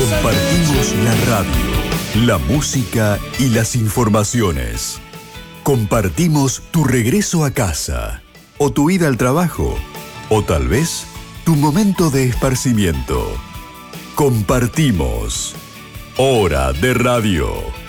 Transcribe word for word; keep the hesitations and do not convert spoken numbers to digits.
Compartimos la radio, la música y las informaciones. Compartimos tu regreso a casa, o tu ida al trabajo, o tal vez tu momento de esparcimiento. Compartimos Hora de Radio.